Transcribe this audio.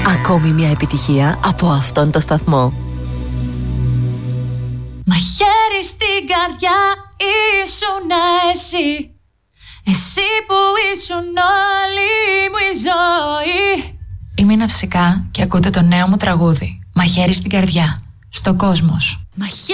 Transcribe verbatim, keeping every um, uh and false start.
Ακόμη μια επιτυχία από αυτόν το σταθμό. Μαχαίρι στην καρδιά ήσουν εσύ, εσύ που ήσουν όλη μου η ζωή. Είμαι η Ναυσικά και ακούτε το νέο μου τραγούδι Μαχαίρι στην καρδιά, στο Κόσμος.